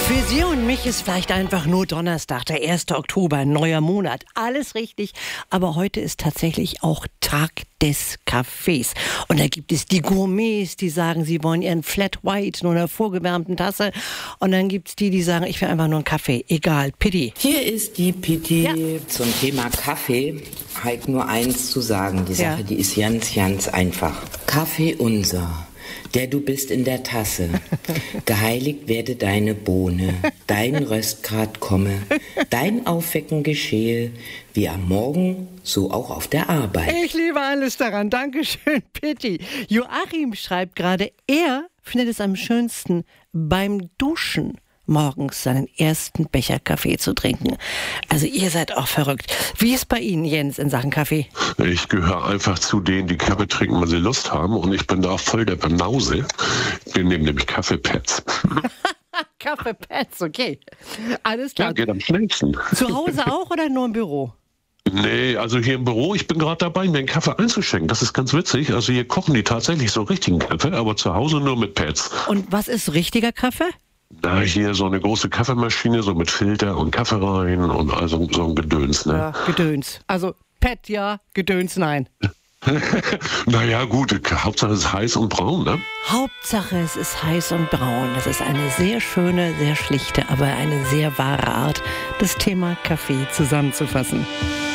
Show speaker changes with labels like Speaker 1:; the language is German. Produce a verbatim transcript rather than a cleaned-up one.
Speaker 1: Für Sie und mich ist vielleicht einfach nur Donnerstag, der erste Oktober, ein neuer Monat. Alles richtig, aber heute ist tatsächlich auch Tag des Kaffees. Und da gibt es die Gourmets, die sagen, sie wollen ihren Flat White nur in einer vorgewärmten Tasse. Und dann gibt es die, die sagen, ich will einfach nur einen Kaffee. Egal, Pitti.
Speaker 2: Hier ist die Pitti.
Speaker 1: Ja.
Speaker 2: Zum Thema Kaffee halt nur eins zu sagen. Die Sache,
Speaker 1: Ja.
Speaker 2: die ist ganz, ganz einfach. Kaffee unser, der du bist in der Tasse. Geheiligt werde deine Bohne, dein Röstgrad komme, dein Aufwecken geschehe, wie am Morgen, so auch auf der Arbeit.
Speaker 1: Ich liebe alles daran. Dankeschön, Pitti. Joachim schreibt gerade, er findet es am schönsten, beim Duschen morgens seinen ersten Becher Kaffee zu trinken. Also ihr seid auch verrückt. Wie ist bei Ihnen, Jens, in Sachen Kaffee?
Speaker 3: Ich gehöre einfach zu denen, die Kaffee trinken, weil sie Lust haben. Und ich bin da voll der Banause. Wir nehmen nämlich Kaffeepads.
Speaker 1: Kaffeepads, okay. Alles
Speaker 3: Ja,
Speaker 1: klar.
Speaker 3: geht am schnellsten.
Speaker 1: Zu Hause auch oder nur im Büro?
Speaker 3: Nee, also hier im Büro, ich bin gerade dabei, mir einen Kaffee einzuschenken. Das ist ganz witzig. Also hier kochen die tatsächlich so richtigen Kaffee, aber zu Hause nur mit Pads.
Speaker 1: Und was ist richtiger Kaffee?
Speaker 3: Da hier so eine große Kaffeemaschine, so mit Filter und Kaffee rein und also so ein Gedöns, ne?
Speaker 1: Ja, Gedöns. Also Pet ja, Gedöns nein.
Speaker 3: Naja, gut, Hauptsache es ist heiß und braun, ne?
Speaker 1: Hauptsache es ist heiß und braun. Das ist eine sehr schöne, sehr schlichte, aber eine sehr wahre Art, das Thema Kaffee zusammenzufassen.